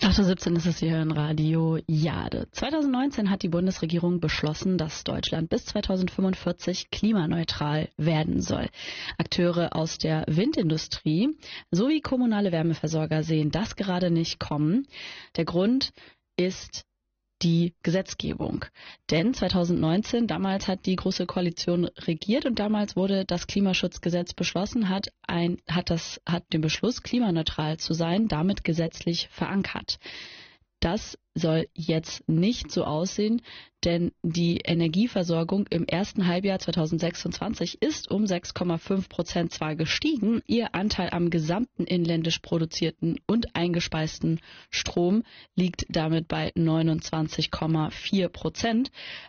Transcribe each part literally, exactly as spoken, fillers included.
acht Uhr siebzehn ist es hier in Radio Jade. zweitausendneunzehn hat die Bundesregierung beschlossen, dass Deutschland bis zweitausendfünfundvierzig klimaneutral werden soll. Akteure aus der Windindustrie sowie kommunale Wärmeversorger sehen das gerade nicht kommen. Der Grund ist die Gesetzgebung. Denn zweitausendneunzehn, damals hat die Große Koalition regiert und damals wurde das Klimaschutzgesetz beschlossen, hat ein, hat das, hat den Beschluss, klimaneutral zu sein, damit gesetzlich verankert. Das soll jetzt nicht so aussehen, denn die Energieversorgung im ersten Halbjahr zweitausendsechsundzwanzig ist um sechs Komma fünf Prozent zwar gestiegen, ihr Anteil am gesamten inländisch produzierten und eingespeisten Strom liegt damit bei neunundzwanzig Komma vier Prozent.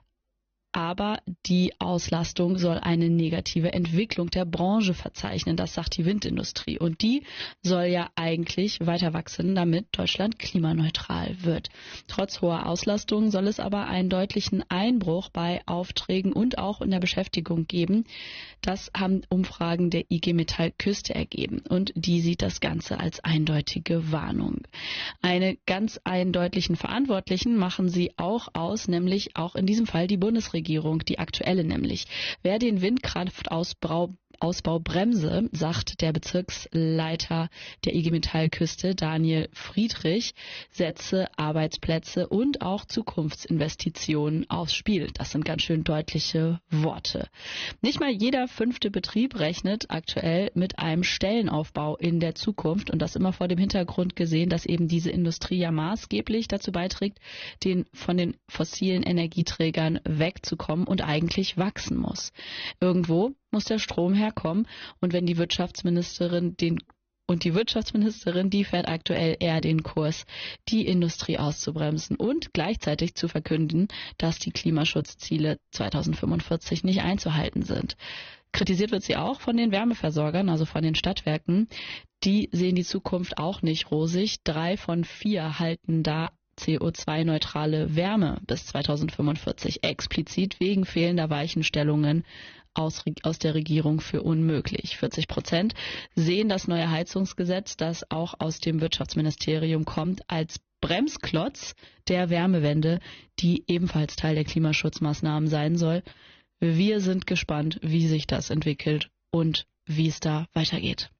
Aber die Auslastung soll eine negative Entwicklung der Branche verzeichnen, das sagt die Windindustrie. Und die soll ja eigentlich weiter wachsen, damit Deutschland klimaneutral wird. Trotz hoher Auslastung soll es aber einen deutlichen Einbruch bei Aufträgen und auch in der Beschäftigung geben. Das haben Umfragen der I G Metall Küste ergeben. Und die sieht das Ganze als eindeutige Warnung. Eine ganz eindeutigen Verantwortlichen machen sie auch aus, nämlich auch in diesem Fall die Bundesregierung. Die aktuelle nämlich. Wer den Windkraftausbau Ausbau bremse, sagt der Bezirksleiter der I G Metall Küste, Daniel Friedrich, setze Arbeitsplätze und auch Zukunftsinvestitionen aufs Spiel. Das sind ganz schön deutliche Worte. Nicht mal jeder fünfte Betrieb rechnet aktuell mit einem Stellenaufbau in der Zukunft und das immer vor dem Hintergrund gesehen, dass eben diese Industrie ja maßgeblich dazu beiträgt, den von den fossilen Energieträgern wegzukommen und eigentlich wachsen muss. Irgendwo muss der Strom herkommen und wenn die Wirtschaftsministerin den und die Wirtschaftsministerin, die fährt aktuell eher den Kurs, die Industrie auszubremsen und gleichzeitig zu verkünden, dass die Klimaschutzziele zweitausendfünfundvierzig nicht einzuhalten sind. Kritisiert wird sie auch von den Wärmeversorgern, also von den Stadtwerken. Die sehen die Zukunft auch nicht rosig. Drei von vier halten da C O zwei neutrale Wärme bis zweitausendfünfundvierzig explizit wegen fehlender Weichenstellungen Aus, aus der Regierung für unmöglich. vierzig Prozent sehen das neue Heizungsgesetz, das auch aus dem Wirtschaftsministerium kommt, als Bremsklotz der Wärmewende, die ebenfalls Teil der Klimaschutzmaßnahmen sein soll. Wir sind gespannt, wie sich das entwickelt und wie es da weitergeht.